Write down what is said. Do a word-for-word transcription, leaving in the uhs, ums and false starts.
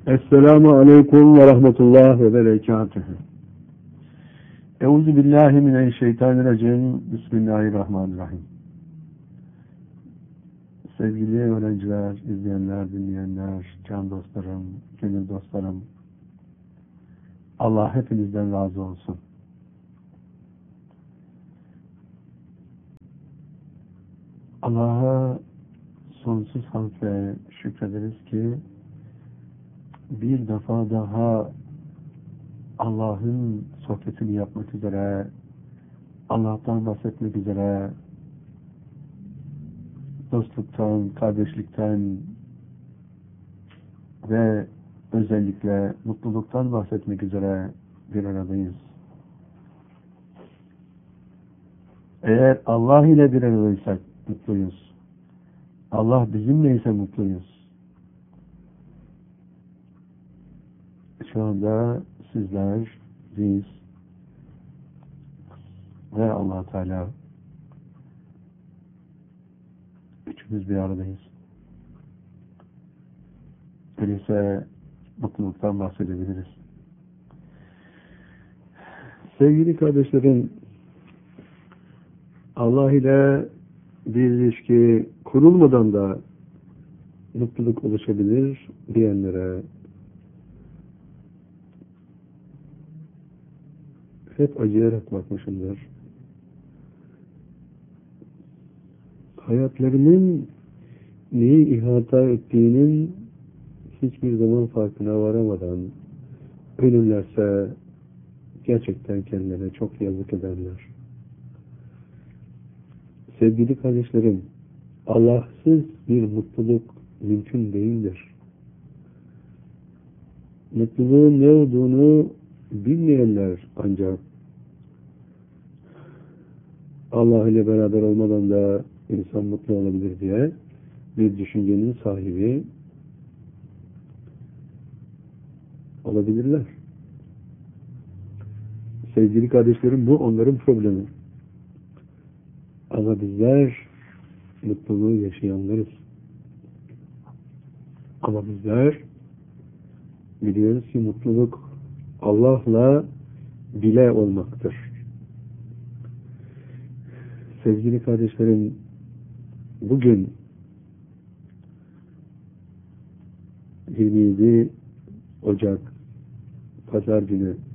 Esselamu Aleyküm ve Rahmetullah ve Berekatuhu. Euzu billahi mineşşeytanirracim. Bismillahirrahmanirrahim. Sevgili öğrenciler, izleyenler, dinleyenler, can dostlarım, gönül dostlarım, Allah hepinizden razı olsun. Allah'a sonsuz hamd ve şükrederiz ki bir defa daha Allah'ın sohbetini yapmak üzere, Allah'tan bahsetmek üzere, dostluktan, kardeşlikten ve özellikle mutluluktan bahsetmek üzere bir aradayız. Eğer Allah ile bir aradaysak mutluyuz. Allah bizimle ise mutluyuz. Şu anda sizler, biz ve Allah Teala üçümüz bir aradayız. Öyleyse mutluluktan bahsedebiliriz. Sevgili kardeşlerim, Allah ile bir ilişki kurulmadan da mutluluk oluşabilir diyenlere hep acıyarak bakmışımdır. Hayatlarının neyi ihata ettiğinin hiçbir zaman farkına varamadan ölürlerse gerçekten kendilerine çok yazık ederler. Sevgili kardeşlerim, Allahsız bir mutluluk mümkün değildir. Mutluluğun ne olduğunu bilmeyenler ancak Allah ile beraber olmadan da insan mutlu olabilir diye bir düşüncenin sahibi olabilirler. Sevgili kardeşlerim, bu onların problemi. Ama bizler mutluluğu yaşayanlarız. Ama bizler biliyoruz ki mutluluk Allah'la bile olmaktır. Sevgili kardeşlerim, bugün yirmi yedi Ocak Pazar günü